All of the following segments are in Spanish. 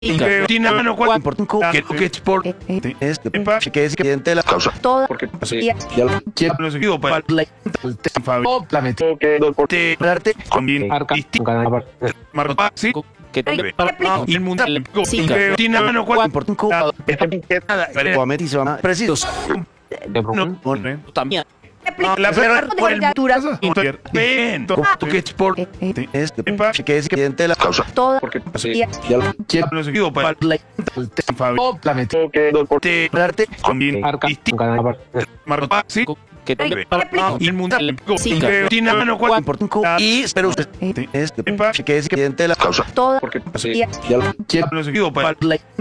Tiene mano cuál que es por que es cliente de la causa toda porque y ya lo quiero no seguido para la metió que no por te darte conviene arca Marco sí que te el mundial Sí. tiene mano cuál Precisos. también la perra por el criaturas ven que es por que es cliente de la causa toda porque y ya lo quiero no seguido para la metió que no por te darte conviene arca Marco sí que el mundial tiene mano cuál y espero que es cliente de la causa toda porque y ya lo quiero no seguido para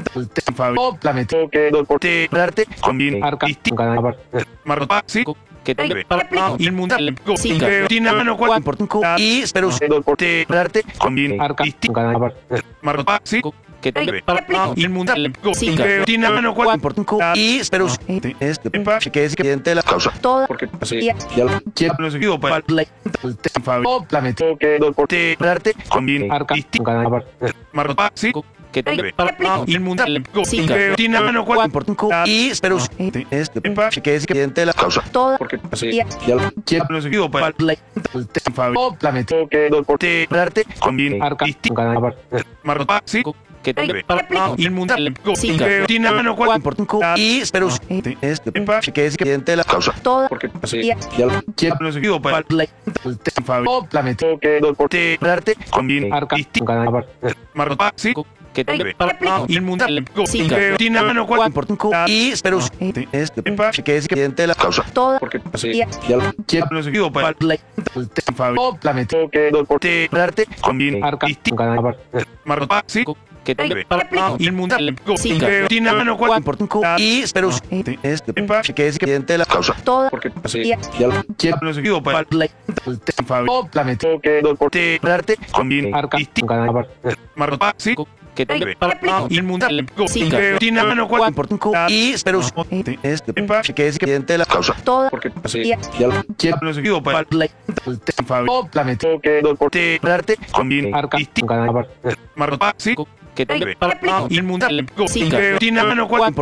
la metió que no por te darte conviene arca Marco sí que el mundial tiene mano cuál y espero te darte conviene Marco sí que el mundial tiene mano cuál y espero que es cliente de la causa toda porque y ya lo quiero no seguido para la metió que no por te darte conviene Marco sí que el mundial tiene mano cuál y espero que es cliente de la causa toda porque y ya lo quiero no seguido para la metió que no por te darte conviene Marco sí que el mundial tiene mano cuál y espero que es cliente de la causa toda porque y ya lo quiero no seguido para la metió que no por te darte conviene Marco sí que el mundial tiene mano cuál y espero que es cliente de la causa toda porque y ya lo quiero no seguido para la metió que no por te darte conviene Marco sí que el mundial tiene mano cuál y espero que es cliente de la causa toda porque y ya lo quiero no seguido para la metió que no por te darte conviene Marco sí que el mundial tiene mano cuál y espero que es cliente de la causa toda porque y ya lo quiero no seguido para la metió que no por te darte conviene Marco sí que el mundial tiene mano cuál